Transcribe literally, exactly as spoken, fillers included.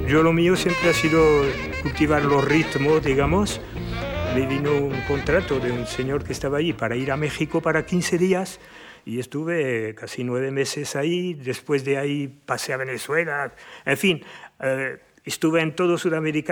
yo lo mío siempre ha sido cultivar los ritmos, digamos. Me vino un contrato de un señor que estaba ahí para ir a México para quince días y estuve casi nueve meses ahí. Después de ahí pasé a Venezuela. En fin, eh, estuve en todo Sudamérica